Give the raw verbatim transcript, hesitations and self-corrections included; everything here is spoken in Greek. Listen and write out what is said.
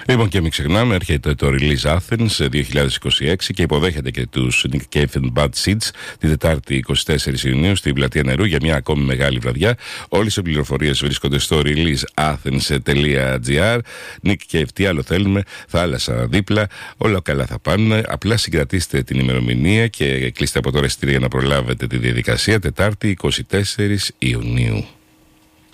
Λοιπόν, και μην ξεχνάμε, έρχεται το Release Athens δύο χιλιάδες είκοσι έξι και υποδέχεται και τους Nick Cave and Bad Seeds την Τετάρτη εικοστή τέταρτη Ιουνίου στην Πλατεία Νερού για μια ακόμη μεγάλη βραδιά. Όλες οι πληροφορίες βρίσκονται στο release athens τελεία gr. Nick Cave, τι άλλο θέλουμε, θάλασσα δίπλα, όλα καλά θα πάνε. Απλά συγκρατήστε την ημερομηνία και κλείστε από τώρα εισιτήρια για να προλάβετε τη διαδικασία. Τετάρτη εικοστή τέταρτη Ιουνίου.